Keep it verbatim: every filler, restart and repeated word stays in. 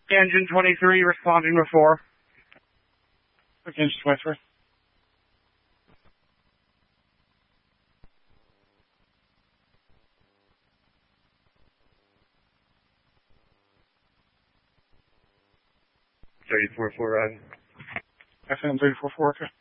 Engine twenty-three responding with four. Okay, engine twenty-three. thirty-four four, Roger. F M thirty-four four, okay.